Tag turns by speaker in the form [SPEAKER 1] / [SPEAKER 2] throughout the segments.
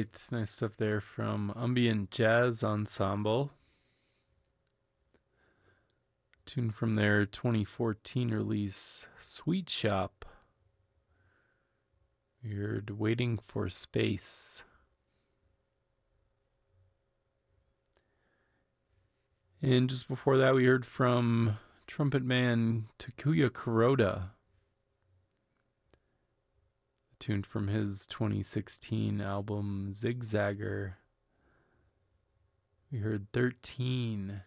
[SPEAKER 1] right, nice stuff there from Ambient Jazz Ensemble. Tune from their 2014 release, Sweet Shop. We heard Waiting for Space. And just before that, we heard from trumpet man Takuya Kuroda. Tune from his 2016 album Zigzagger. We heard 13.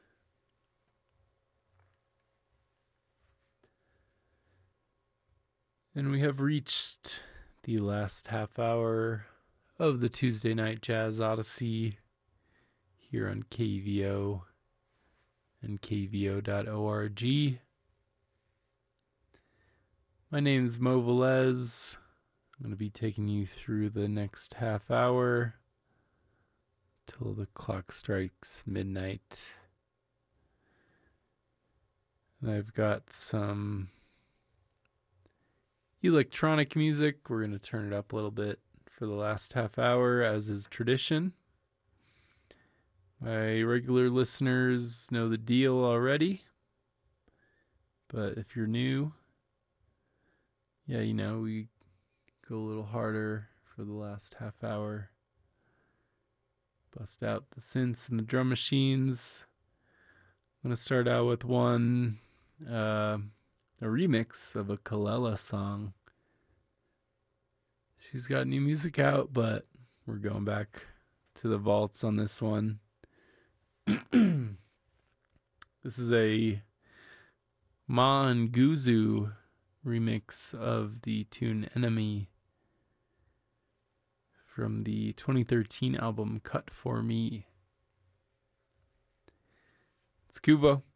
[SPEAKER 1] And we have reached the last half hour of the Tuesday Night Jazz Odyssey here on KVO and kvo.org. My name is Mo Velez. I'm going to be taking you through the next half hour till the clock strikes midnight. And I've got some electronic music. We're going to turn it up a little bit for the last half hour, as is tradition. My regular listeners know the deal already. But if you're new, we go a little harder for the last half hour. Bust out the synths and the drum machines. I'm going to start out with a remix of a Kalela song. She's got new music out, but we're going back to the vaults on this one. This is a Ma Nguzu remix of the tune Enemy from the 2013 album Cut For Me. It's Kuvo.